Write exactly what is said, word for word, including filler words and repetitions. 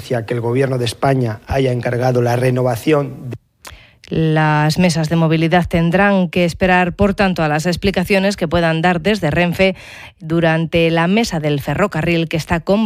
noticia que el Gobierno de España haya encargado la renovación de Las mesas de movilidad tendrán que esperar, por tanto, a las explicaciones que puedan dar desde Renfe durante la mesa del ferrocarril que está convocada